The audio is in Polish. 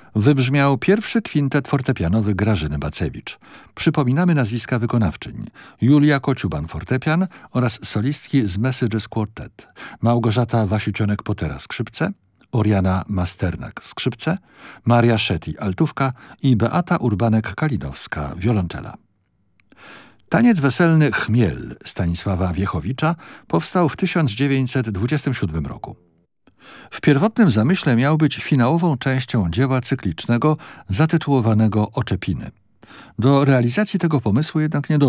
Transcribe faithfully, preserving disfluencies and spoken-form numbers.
wybrzmiał pierwszy kwintet fortepianowy Grażyny Bacewicz. Przypominamy nazwiska wykonawczyń: Julia Kociuban fortepian oraz solistki z Messages Quartet, Małgorzata Wasiucionek-Potera skrzypce, Oriana Masternak skrzypce, Maria Szetty altówka i Beata Urbanek-Kalinowska wiolonczela. Taniec weselny Chmiel Stanisława Wiechowicza powstał w tysiąc dziewięćset dwudziestym siódmym roku. W pierwotnym zamyśle miał być finałową częścią dzieła cyklicznego zatytułowanego Oczepiny. Do realizacji tego pomysłu jednak nie doszło.